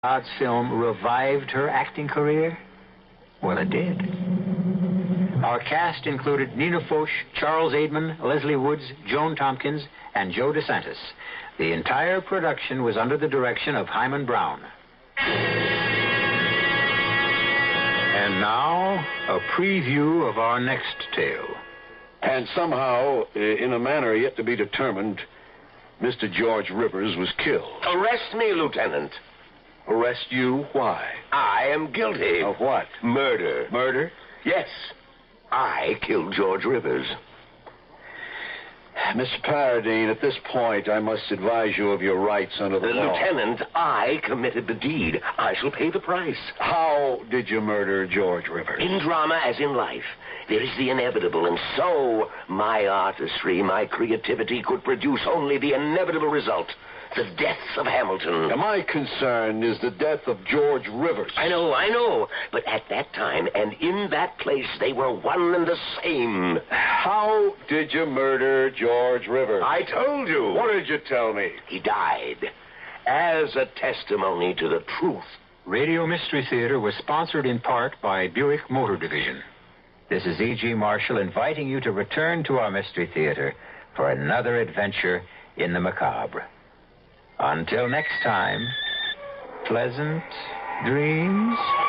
God's film revived her acting career? Well, it did. Our cast included Nina Foch, Charles Aidman, Leslie Woods, Joan Tompkins, and Joe DeSantis. The entire production was under the direction of Hyman Brown. And now, a preview of our next tale. And somehow, in a manner yet to be determined, Mr. George Rivers was killed. Arrest me, Lieutenant. Arrest you? Why? I am guilty. Of what? Murder. Murder? Yes. I killed George Rivers. Mr. Paradine, at this point, I must advise you of your rights under the law. Lieutenant, I committed the deed. I shall pay the price. How did you murder George Rivers? In drama, as in life, there is the inevitable, and so my artistry, my creativity could produce only the inevitable result. The death of Hamilton. Now, my concern is the death of George Rivers. I know. But at that time and in that place, they were one and the same. How did you murder George Rivers? I told you. What did you tell me? He died as a testimony to the truth. Radio Mystery Theater was sponsored in part by Buick Motor Division. This is E.G. Marshall inviting you to return to our Mystery Theater for another adventure in the macabre. Until next time, pleasant dreams.